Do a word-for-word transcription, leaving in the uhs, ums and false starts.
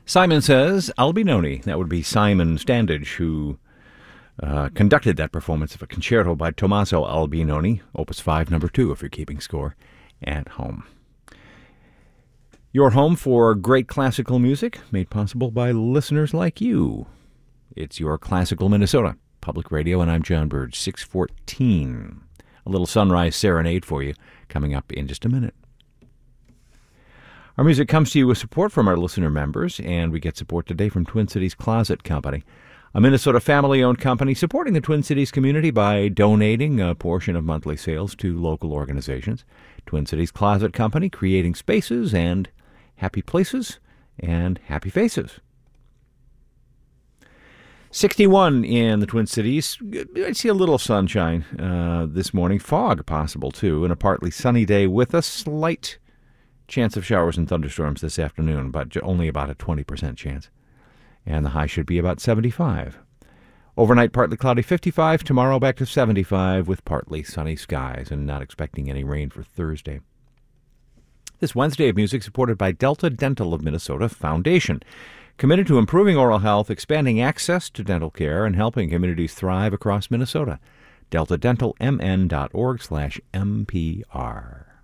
Simon Says Albinoni. That would be Simon Standage, who uh, conducted that performance of a concerto by Tommaso Albinoni, Opus five, number two, if you're keeping score at home. Your home for great classical music, made possible by listeners like you. It's your Classical Minnesota Public Radio, and I'm John Bird, six fourteen. A little sunrise serenade for you coming up in just a minute. Our music comes to you with support from our listener members, and we get support today from Twin Cities Closet Company, a Minnesota family-owned company supporting the Twin Cities community by donating a portion of monthly sales to local organizations. Twin Cities Closet Company, creating spaces and happy places and happy faces. sixty-one in the Twin Cities. I see a little sunshine uh, this morning. Fog possible, too, and a partly sunny day with a slight chance of showers and thunderstorms this afternoon, but only about a twenty percent chance. And the high should be about seventy-five. Overnight, partly cloudy, fifty-five. Tomorrow, back to seventy-five with partly sunny skies, and not expecting any rain for Thursday. This Wednesday of music supported by Delta Dental of Minnesota Foundation, committed to improving oral health, expanding access to dental care, and helping communities thrive across Minnesota. delta dental m n dot org slash m p r.